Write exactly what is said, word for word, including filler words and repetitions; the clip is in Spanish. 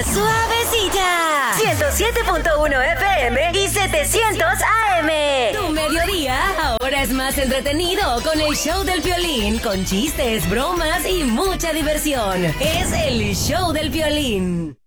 suavecilla. ciento siete punto uno F M y setecientos A M. Tu mediodía ahora es más entretenido con el show del Piolín, con chistes, bromas y mucha diversión. Es el show del Piolín.